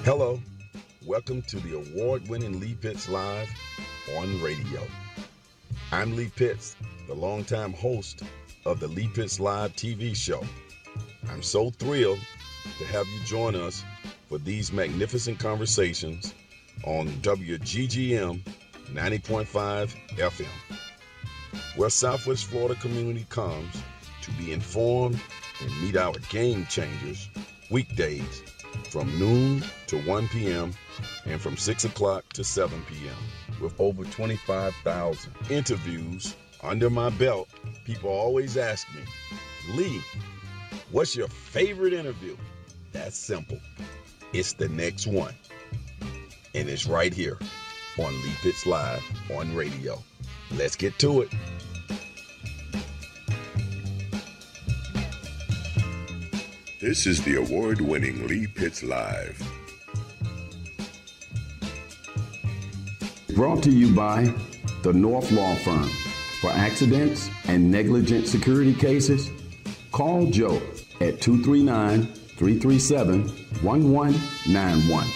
Hello, welcome to the award-winning Lee Pitts Live on radio. I'm Lee Pitts, the longtime host of the Lee Pitts Live TV show. I'm so thrilled to have you join us for these magnificent conversations on WGGM 90.5 FM, where Southwest Florida community comes to be informed and meet our game changers weekdays from noon to 1 p.m. and from 6 o'clock to 7 p.m. with over 25,000 interviews under my belt. People always ask me, Lee, what's your favorite interview? That's simple. It's the next one. And it's right here on Lee Pitts Live on radio. Let's get to it. This is the award-winning Lee Pitts Live. Brought to you by the North Law Firm. For accidents and negligent security cases, call Joe at 239-337-1191.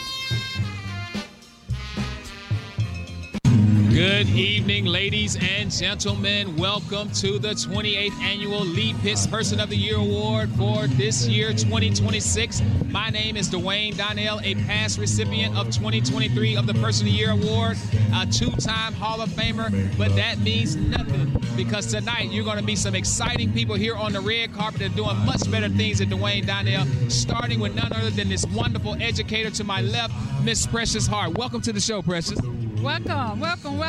Good evening, ladies and gentlemen. Welcome to the 28th Annual Lee Pitts Person of the Year Award for this year, 2026. My name is Dwayne Donnell, a past recipient of 2023 of the Person of the Year Award, a two-time Hall of Famer, but that means nothing because tonight you're going to meet some exciting people here on the red carpet that are doing much better things than Dwayne Donnell, starting with none other than this wonderful educator to my left, Miss Precious Hart. Welcome to the show, Precious. Welcome.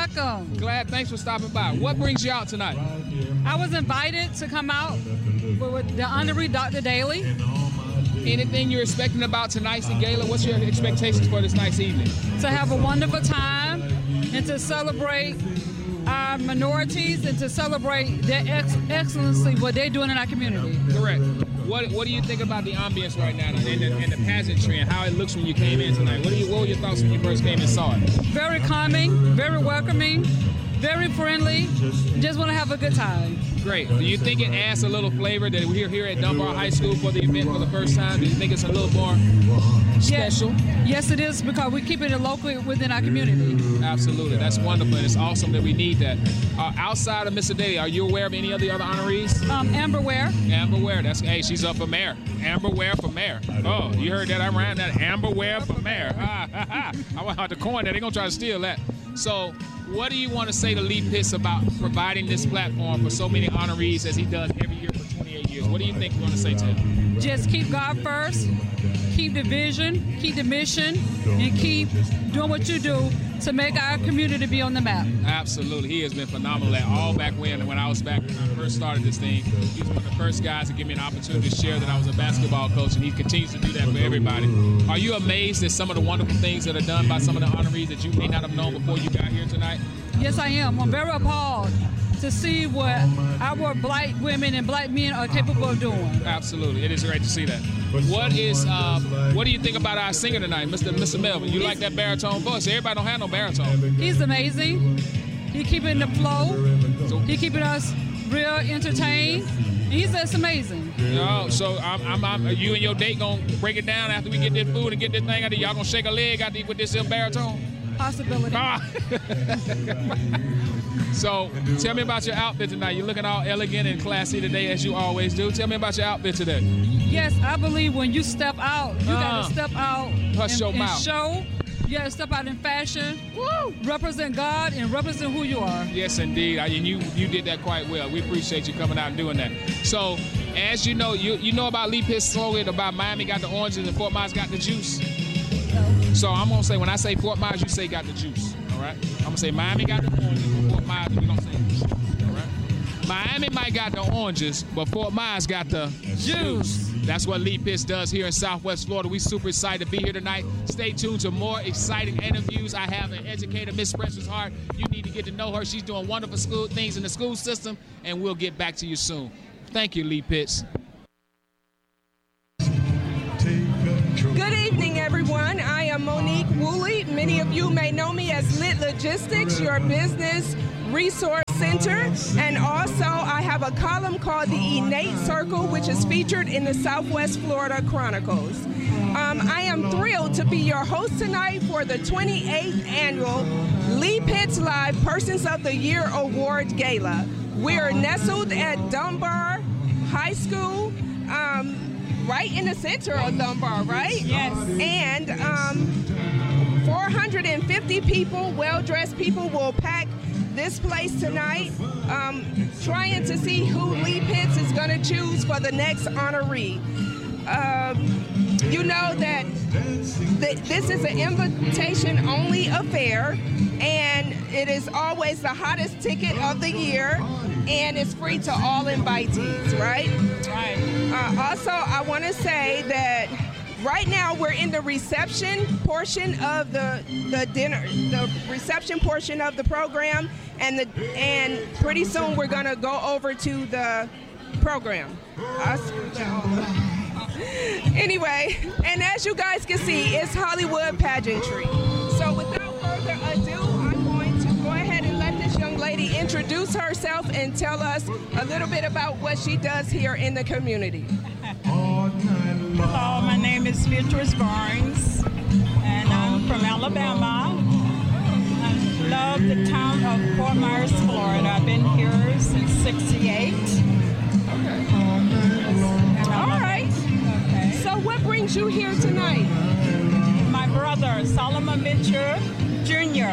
Glad, thanks for stopping by. What brings you out tonight? I was invited to come out with the honorary Dr. Daly. Anything you're expecting about tonight's gala? What's your expectations for this night's evening? To have a wonderful time and to celebrate our minorities and to celebrate their excellency, what they're doing in our community. Correct. What do you think about the ambience right now and the pageantry and how it looks when you came in tonight? What were your thoughts when you first came and saw it? Very calming, very welcoming, very friendly. Just want to have a good time. Great. Do you think it adds a little flavor that we're here at Dunbar High School for the event for the first time? Do you think it's a little more special? Yes, it is, because we're keeping it local within our community. Absolutely. That's wonderful, and it's awesome that we need that. Outside of Mr. Daly, are you aware of any of the other honorees? Amber Ware. Amber Ware. Hey, she's up for mayor. Amber Ware for mayor. Oh, you heard that? I ran that. Amber Ware for mayor. I went out to coin that. They're going to try to steal that. So, what do you want to say to Lee Pitts about providing this platform for so many honorees as he does every year for 28 years? What do you think you want to say to him? Just keep God first, keep the vision, keep the mission, and keep doing what you do to make our community be on the map. Absolutely. He has been phenomenal at all back when I was back when I first started this thing. He was one of the first guys to give me an opportunity to share that I was a basketball coach, and he continues to do that for everybody. Are you amazed at some of the wonderful things that are done by some of the honorees that you may not have known before you got here tonight? Yes, I am. I'm very appalled to see what our black women and black men are capable of doing. Absolutely. It is great to see that. What do you think about our singer tonight, Mr. Melvin? You like that baritone voice? Everybody don't have no baritone. He's amazing. He keeping the flow. He keeping us real entertained. He's just amazing. So you and your date gonna break it down after we get this food and get this thing out of y'all gonna shake a leg out with this baritone? Possibility. So, tell me about your outfit tonight. You're looking all elegant and classy today, as you always do. Tell me about your outfit today. Yes, I believe when you step out, you got to step out and show. You got to step out in fashion, represent God, and represent who you are. Yes, indeed. You did that quite well. We appreciate you coming out and doing that. So, as you know about Lee Pitts' slogan about Miami got the oranges and Fort Myers got the juice. So I'm going to say, when I say Fort Myers, you say got the juice, all right? I'm going to say Miami got the oranges, but Fort Myers, we're going to say juice, all right? Miami might got the oranges, but Fort Myers got the juice. That's what Lee Pitts does here in Southwest Florida. We're super excited to be here tonight. Stay tuned to more exciting interviews. I have an educator, Miss Precious Hart. You need to get to know her. She's doing wonderful things in the school system, and we'll get back to you soon. Thank you, Lee Pitts. Good evening, everyone. I am Monique Woolley. Many of you may know me as Lit Logistics, your business resource center. And also, I have a column called The Innate Circle, which is featured in the Southwest Florida Chronicles. I am thrilled to be your host tonight for the 28th annual Lee Pitts Live Persons of the Year Award Gala. We're nestled at Dunbar High School, right in the center of Dunbar, right? Yes. And 450 people, well-dressed people, will pack this place tonight, trying to see who Lee Pitts is going to choose for the next honoree. You know that this is an invitation-only affair, and it is always the hottest ticket of the year, and it's free to all invitees, right? Right. Also, I want to say that right now we're in the reception portion of the dinner, the reception portion of the program, and pretty soon we're gonna go over to the program. Anyway, and as you guys can see, it's Hollywood pageantry. So without further ado, I'm going to go ahead and let this young lady introduce herself and tell us a little bit about what she does here in the community. Hello, my name is Beatrice Barnes, and I'm from Alabama. I love the town of Fort Myers, Florida. I've been here since '68. All right. Okay. So what brings you here tonight? My brother, Solomon Mitchell Jr.,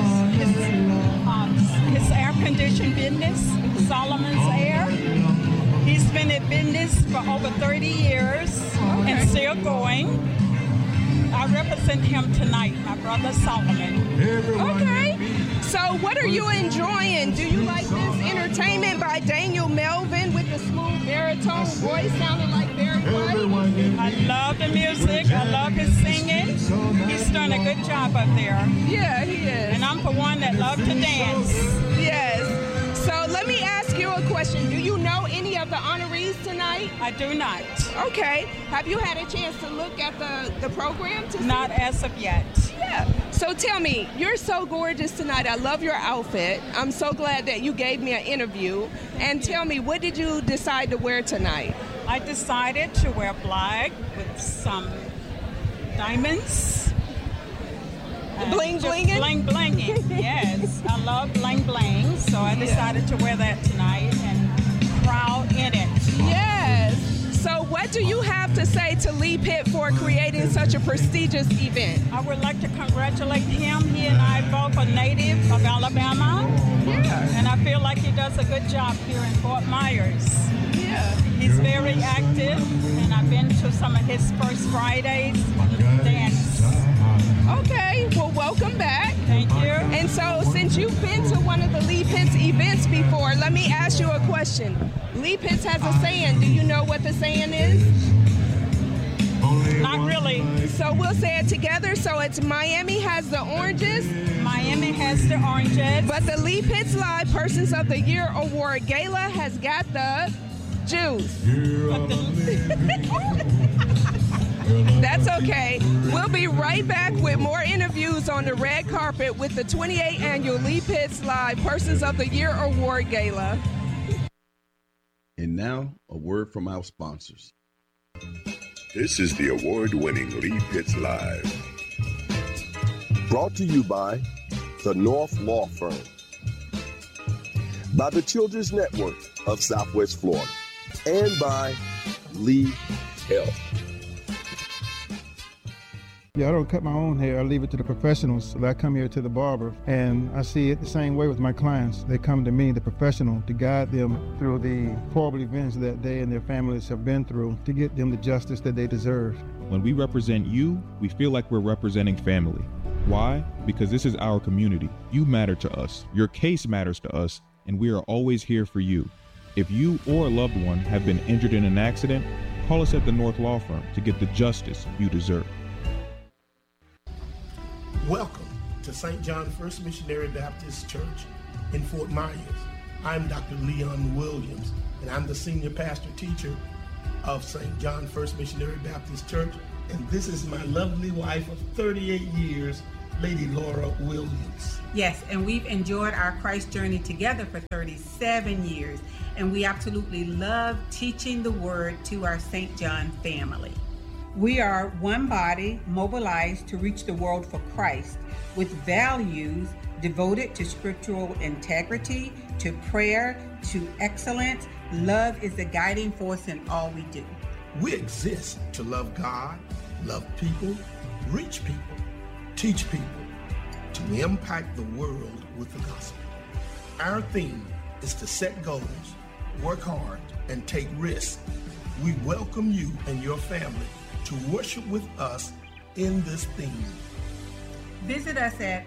his air-conditioned business, Solomon's Air. He's been in business for over 30 years and still going. I represent him tonight, my brother Solomon. Okay. So what are you enjoying? Do you like this entertainment by Daniel Melvin with the smooth baritone voice sounding like Barry White? I love the music. I love his singing. He's done a good job up there. Yeah, he is. And I'm for one that loves to dance. Yes. So let me ask you a question. Do you know any of the honorees tonight? I do not. Okay. Have you had a chance to look at the program? Not as of yet. Yeah. So tell me, you're so gorgeous tonight. I love your outfit. I'm so glad that you gave me an interview. And tell me, what did you decide to wear tonight? I decided to wear black with some diamonds. Bling blinging? Bling blinging, yes. I love bling bling, so I decided to wear that tonight and crowd in it. Yes. So what do you have to say to Lee Pitt for creating such a prestigious event? I would like to congratulate him. He and I both are native of Alabama. Yeah. And I feel like he does a good job here in Fort Myers. Yeah. He's very active, and I've been to some of his First Fridays dance. Okay, well, welcome back. Thank you. And so, since you've been to one of the Lee Pitts events before, let me ask you a question. Lee Pitts has a saying. Do you know what the saying is? Not really. So we'll say it together. So it's Miami has the oranges. Miami has the oranges. But the Lee Pitts Live Persons of the Year Award Gala has got the juice. That's okay. We'll be right back with more interviews on the red carpet with the 28th annual Lee Pitts Live Persons of the Year Award Gala. And now, a word from our sponsors. This is the award-winning Lee Pitts Live. Brought to you by the North Law Firm, by the Children's Network of Southwest Florida, and by Lee Health. Yeah, I don't cut my own hair. I leave it to the professionals. So I come here to the barber, and I see it the same way with my clients. They come to me, the professional, to guide them through the horrible events that they and their families have been through, to get them the justice that they deserve. When we represent you, we feel like we're representing family. Why? Because this is our community. You matter to us. Your case matters to us, and we are always here for you. If you or a loved one have been injured in an accident, call us at the North Law Firm to get the justice you deserve. Welcome to St. John First Missionary Baptist Church in Fort Myers. I'm Dr. Leon Williams, and I'm the senior pastor teacher of St. John First Missionary Baptist Church, and this is my lovely wife of 38 years, Lady Laura Williams. Yes, and we've enjoyed our Christ journey together for 37 years, and we absolutely love teaching the Word to our St. John family. We are one body mobilized to reach the world for Christ with values devoted to scriptural integrity, to prayer, to excellence. Love is the guiding force in all we do. We exist to love God, love people, reach people, teach people, to impact the world with the gospel. Our theme is to set goals, work hard, and take risks. We welcome you and your family to worship with us in this theme. Visit us at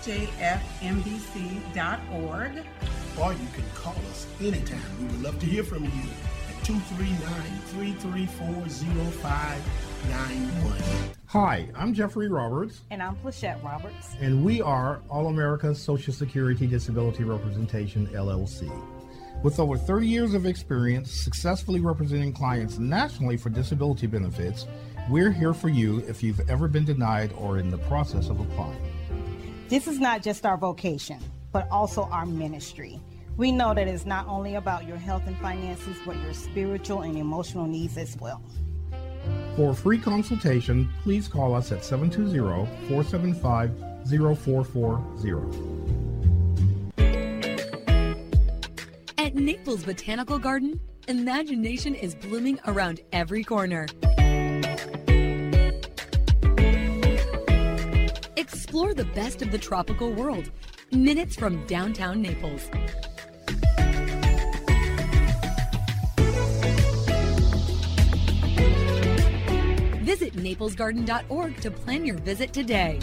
sjfmbc.org. Or you can call us anytime. We would love to hear from you at 239-334-0591. Hi, I'm Jeffrey Roberts. And I'm Plachette Roberts. And we are All America's Social Security Disability Representation, LLC. With over 30 years of experience successfully representing clients nationally for disability benefits, we're here for you if you've ever been denied or in the process of applying. This is not just our vocation, but also our ministry. We know that it's not only about your health and finances, but your spiritual and emotional needs as well. For a free consultation, please call us at 720-475-0440. At Naples Botanical Garden, imagination is blooming around every corner. Explore the best of the tropical world, minutes from downtown Naples. Visit naplesgarden.org to plan your visit today.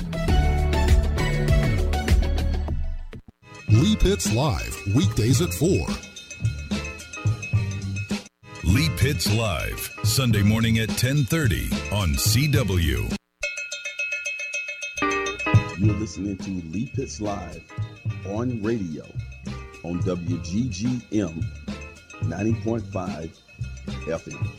Lee Pitts Live, weekdays at 4. Lee Pitts Live, Sunday morning at 10:30 on CW. You're listening to Lee Pitts Live on radio on WGGM 90.5 FM.